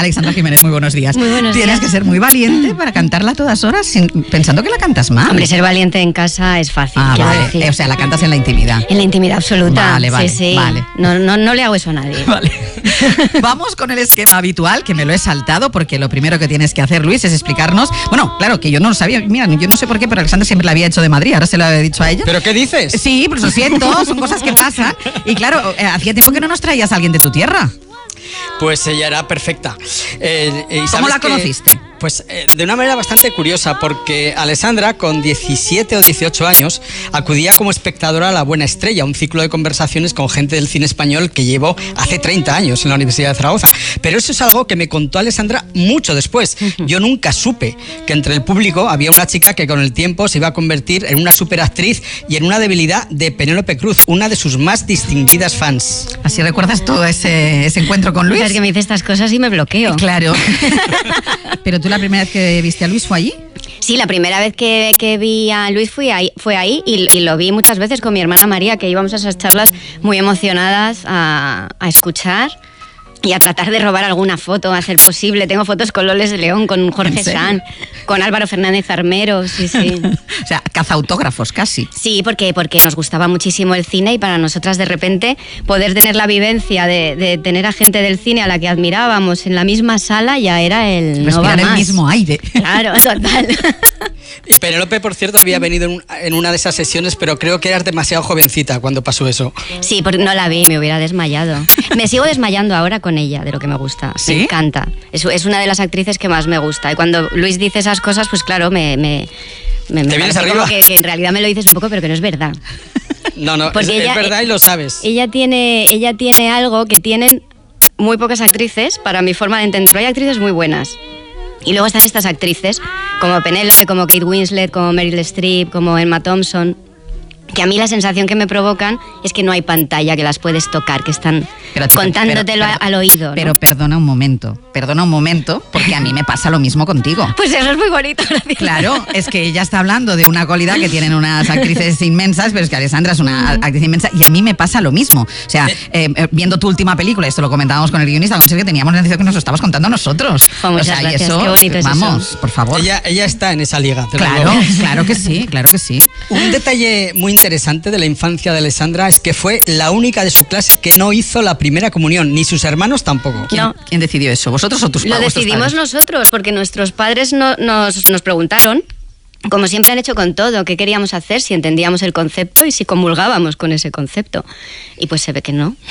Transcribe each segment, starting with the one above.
Alexandra Jiménez, muy buenos días. Muy buenos Tienes días. que ser muy valiente para cantarla a todas horas pensando que la cantas mal. Hombre, ser valiente en casa es fácil. Ah, quiero vale. decir. O sea, la cantas en la intimidad. En la intimidad absoluta. Vale, sí. vale. No le hago eso a nadie. Vale. Vamos con el esquema habitual, que me lo he saltado, porque lo primero que tienes que hacer, Luis, es explicarnos. Bueno, claro, que yo no lo sabía. Mira, yo no sé por qué, pero Alexandra siempre la había hecho de Madrid. Ahora se lo he dicho a ella. ¿Pero qué dices? Sí, pues lo siento, son cosas que pasan. Y claro, hacía tiempo que no nos traías a alguien de tu tierra. Pues ella era perfecta. ¿Cómo la conociste? Pues de una manera bastante curiosa, porque Alessandra, con 17 o 18 años, acudía como espectadora a La Buena Estrella, un ciclo de conversaciones con gente del cine español que llevo hace 30 años en la Universidad de Zaragoza. Pero eso es algo que me contó Alessandra mucho después. Yo nunca supe que entre el público había una chica que con el tiempo se iba a convertir en una superactriz y en una debilidad de Penélope Cruz, una de sus más distinguidas fans. ¿Así recuerdas todo ese encuentro con Luis? Es que me dice estas cosas y me bloqueo. Claro. Pero tú la primera vez que viste a Luis fue allí. Sí, la primera vez que vi a Luis fue ahí y lo vi muchas veces con mi hermana María, que íbamos a esas charlas muy emocionadas a escuchar y a tratar de robar alguna foto, a ser posible. Tengo fotos con Loles de León, con Jorge Sanz, con Álvaro Fernández Armero, sí. O sea, cazautógrafos casi. Sí, porque nos gustaba muchísimo el cine y para nosotras de repente poder tener la vivencia de tener a gente del cine a la que admirábamos en la misma sala ya era el respirar no va el más. mismo aire. Claro, total. Y Penélope, por cierto, había venido en una de esas sesiones, pero creo que eras demasiado jovencita cuando pasó eso. Sí, porque no la vi, me hubiera desmayado. Me sigo desmayando ahora con ella, de lo que me gusta. ¿Sí? Me encanta. Es una de las actrices que más me gusta. Y cuando Luis dice esas cosas, pues claro, me vienes parece arriba. como que en realidad me lo dices un poco, pero que no es verdad. No, Porque es verdad y lo sabes. Ella tiene algo que tienen muy pocas actrices, para mi forma de entenderlo. Hay actrices muy buenas. Y luego están estas actrices, como Penélope, como Kate Winslet, como Meryl Streep, como Emma Thompson, que a mí la sensación que me provocan es que no hay pantalla, que las puedes tocar, que están contándotelo al oído, ¿no? Pero perdona un momento, porque a mí me pasa lo mismo contigo. Pues eso es muy bonito, gracias. Claro, es que ella está hablando de una cualidad que tienen unas actrices inmensas, pero es que Alessandra es una actriz inmensa y a mí me pasa lo mismo. O sea, viendo tu última película, esto lo comentábamos con el guionista, como que teníamos la sensación que nos lo estabas contando a nosotros. Oh, muchas gracias, qué bonito es vamos, eso. Por favor. Ella está en esa liga. Claro que sí. Un detalle muy interesante de la infancia de Alessandra es que fue la única de su clase que no hizo la primera comunión, ni sus hermanos tampoco. ¿Quién decidió eso? ¿Vosotros o tus padres? Lo decidimos nosotros, porque nuestros padres nos preguntaron, como siempre han hecho con todo, qué queríamos hacer, si entendíamos el concepto y si comulgábamos con ese concepto. Y pues se ve que no.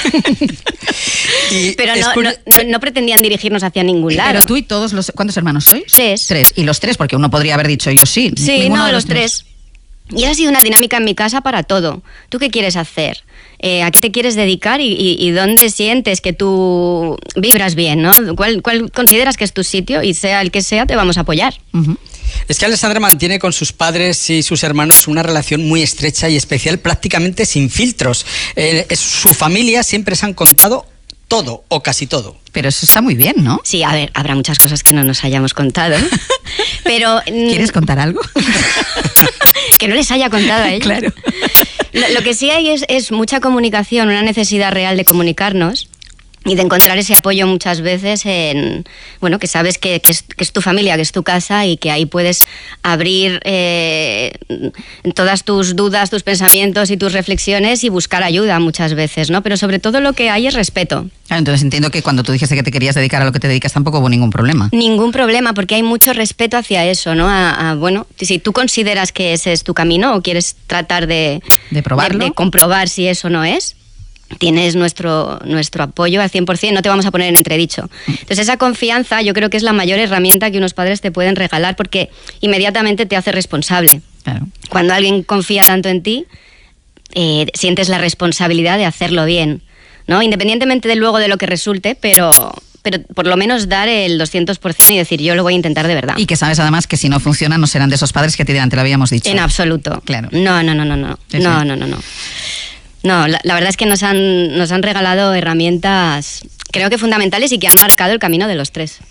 Pero no pretendían dirigirnos hacia ningún lado. Pero tú y todos los... ¿Cuántos hermanos sois? 3. 3. Y los 3, porque uno podría haber dicho yo sí. Sí, no, los 3. Y ha sido una dinámica en mi casa para todo. ¿Tú qué quieres hacer? ¿A qué te quieres dedicar? ¿Y dónde sientes que tú vibras bien, ¿no? ¿Cuál consideras que es tu sitio? Y sea el que sea, te vamos a apoyar. Uh-huh. Es que Alessandra mantiene con sus padres y sus hermanos una relación muy estrecha y especial, prácticamente sin filtros. Su familia siempre se han contado todo o casi todo. Pero eso está muy bien, ¿no? Sí, a ver, habrá muchas cosas que no nos hayamos contado, pero... ¿Quieres contar algo? Que no les haya contado a ellos. Claro. Lo que sí hay es mucha comunicación, una necesidad real de comunicarnos y de encontrar ese apoyo muchas veces en, bueno, que sabes que es tu familia, que es tu casa y que ahí puedes abrir todas tus dudas, tus pensamientos y tus reflexiones y buscar ayuda muchas veces, ¿no? Pero sobre todo lo que hay es respeto. Claro, entonces entiendo que cuando tú dijiste que te querías dedicar a lo que te dedicas tampoco hubo ningún problema. Ningún problema, porque hay mucho respeto hacia eso, ¿no? Bueno, si tú consideras que ese es tu camino o quieres tratar de probarlo, de comprobar si eso no es, tienes nuestro apoyo al 100%, no te vamos a poner en entredicho. Entonces esa confianza yo creo que es la mayor herramienta que unos padres te pueden regalar porque inmediatamente te hace responsable. Claro. Cuando alguien confía tanto en ti, sientes la responsabilidad de hacerlo bien, ¿no? Independientemente de luego de lo que resulte, pero por lo menos dar el 200% y decir yo lo voy a intentar de verdad. Y que sabes además que si no funciona no serán de esos padres que te lo habíamos dicho. En absoluto. Claro. No. Sí. No, la verdad es que nos han regalado herramientas, creo que fundamentales y que han marcado el camino de los 3.